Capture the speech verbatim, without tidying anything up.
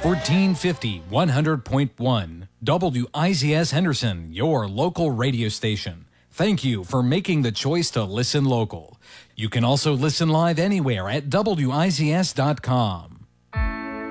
fourteen fifty, one hundred point one. W I Z S Henderson, your local radio station. Thank you for making the choice to listen local. You can also listen live anywhere at W I Z S dot com.